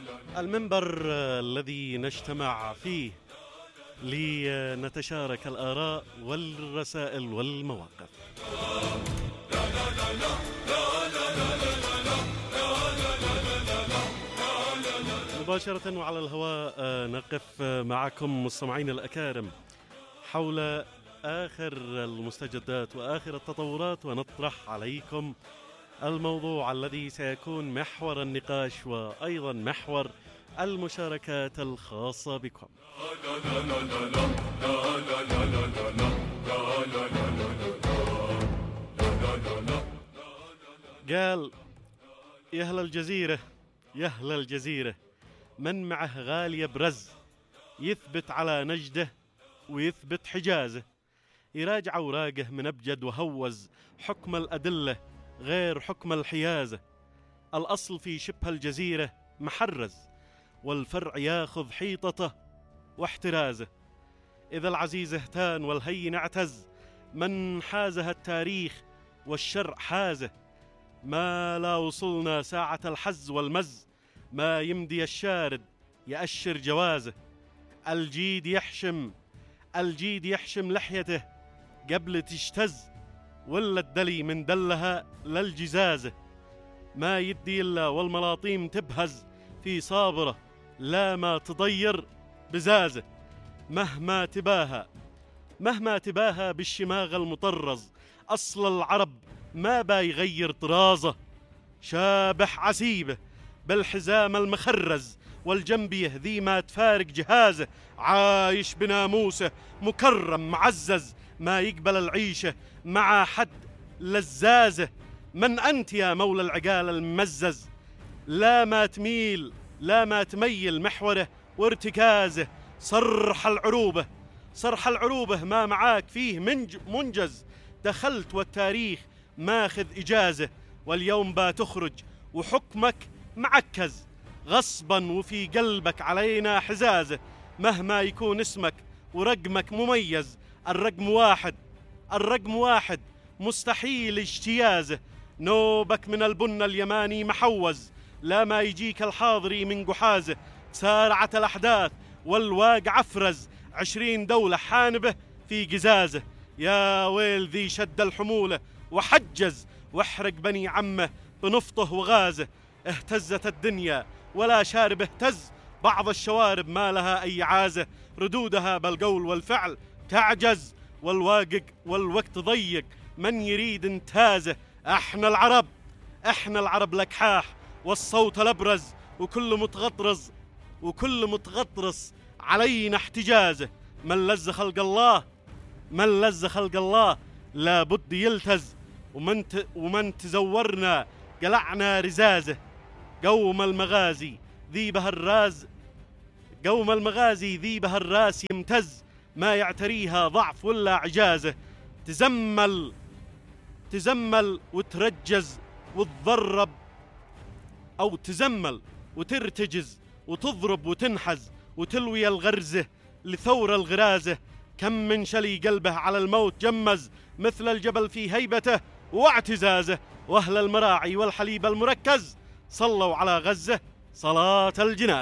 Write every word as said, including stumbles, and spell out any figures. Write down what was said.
المنبر الذي نجتمع فيه لنتشارك الآراء والرسائل والمواقف. مباشرة وعلى الهواء نقف معكم مستمعين الأكارم حول آخر المستجدات وآخر التطورات، ونطرح عليكم الموضوع الذي سيكون محور النقاش وأيضا محور المشاركات الخاصة بكم. قال يا أهل الجزيرة يا أهل الجزيرة، من معه غالية برز يثبت على نجده ويثبت حجازه، يراجع أوراقه من أبجد وهوز حكم الأدلة غير حكم الحيازة. الأصل في شبه الجزيرة محرز، والفرع ياخذ حيطته واحترازه. إذا العزيز اهتان والهين اعتز، من حازها التاريخ والشرع حازه. ما لا وصلنا ساعة الحز والمز، ما يمدي الشارد يأشر جوازه. الجيد يحشم الجيد يحشم لحيته قبل تجتز، ولا الدلي من دلها للجزازة. ما يدي إلا والملاطيم تبهز في صابرة، لا ما تضير بزازة. مهما تباها مهما تباها بالشماغ المطرز، أصل العرب ما بايغير طرازه. شابح عسيبه بالحزام المخرز، والجنبيه ذي ما تفارق جهازه. عايش بناموسه مكرم معزز، ما يقبل العيشة مع حد لزازه. من أنت يا مولى العقال الممزز، لا ما تميل لا ما تميل محوره وارتكازه. صرح العروبة صرح العروبة ما معاك فيه منج منجز. دخلت والتاريخ ماخذ إجازة، واليوم بتخرج وحكمك معكز. غصبا وفي قلبك علينا حزازه، مهما يكون اسمك ورقمك مميز. الرقم واحد الرقم واحد مستحيل اجتيازه. نوبك من البن اليماني محوز، لا ما يجيك الحاضري من قحازه. سارعت الأحداث والواقع أفرز، عشرين دولة حانبة في قزازه. يا ويل ذي شد الحمولة وحجز، واحرق بني عمه بنفطه وغازه. اهتزت الدنيا ولا شارب اهتز، بعض الشوارب ما لها أي عازة. ردودها بالقول والفعل تعجز، والواقق والوقت ضيق من يريد انتازه. احنا العرب احنا العرب لكحاح والصوت الأبرز، وكل متغطرز وكل متغطرس علينا احتجازه. من لز خلق الله من لز خلق الله لابد يلتز، ومن ت... ومن تزورنا قلعنا رزازه. قوم المغازي ذي بهالراز قوم المغازي ذي بهالراس يمتز، ما يعتريها ضعف ولا عجازه. تزمل تزمل وترجز وتضرب، أو تزمل وترتجز وتضرب وتنحز، وتلوي الغرزة لثور الغرازة. كم من شلي قلبه على الموت جمز، مثل الجبل في هيبته واعتزازه. وأهل المراعي والحليب المركز صلوا على غزة صلاة الجنازة.